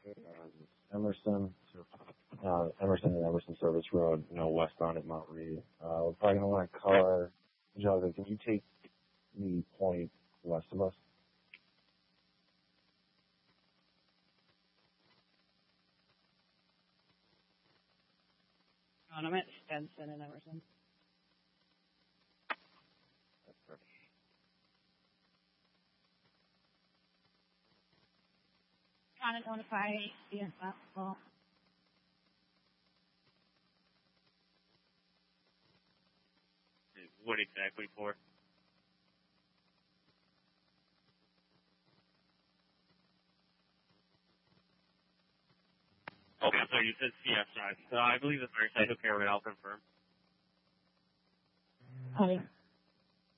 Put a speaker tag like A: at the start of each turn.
A: Emerson, Emerson and Emerson Service Road, westbound at Mount Reed. We're probably going to want a car. Jonathan, can you take the point west of us?
B: I'm at Stenson and Emerson.
A: That's perfect.
B: Trying to notify CSF. Well,
C: what exactly for? Okay, so you said CF side. I believe the first side took care of it. I'll confirm.
B: hi.